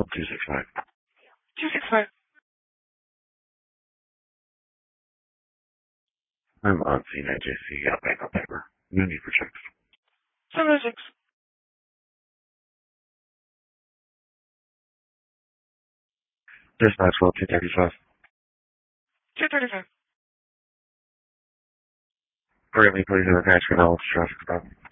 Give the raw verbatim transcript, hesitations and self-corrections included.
call two six five. two six five. I'm on scene at J C. Got backup paper. No need for checks. seven oh six. Dispatch well two thirty-five. two thirty-five. Currently, please have a patch for all traffic stop.